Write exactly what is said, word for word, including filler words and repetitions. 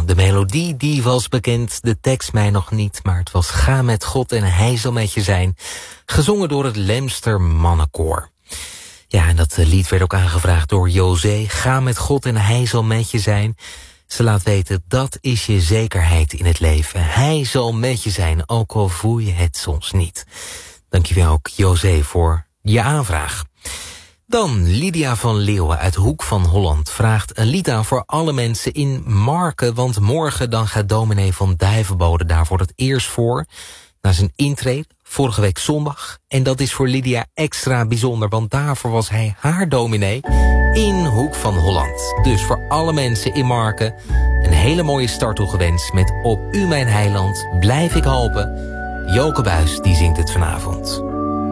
Nou, de melodie die was bekend, de tekst mij nog niet, maar het was Ga met God en hij zal met je zijn, gezongen door het Lemster Mannenkoor. Ja, en dat lied werd ook aangevraagd door José. Ga met God en hij zal met je zijn. Ze laat weten, dat is je zekerheid in het leven. Hij zal met je zijn, ook al voel je het soms niet. Dankjewel ook, José, voor je aanvraag. Dan Lydia van Leeuwen uit Hoek van Holland vraagt een lied aan voor alle mensen in Marken, want morgen dan gaat dominee van Duivenbode daar voor het eerst voor, na zijn intrede, vorige week zondag. En dat is voor Lydia extra bijzonder, want daarvoor was hij haar dominee in Hoek van Holland. Dus voor alle mensen in Marken een hele mooie start toegewenst met Op U mijn heiland blijf ik hopen. Joke Buijs die zingt het vanavond.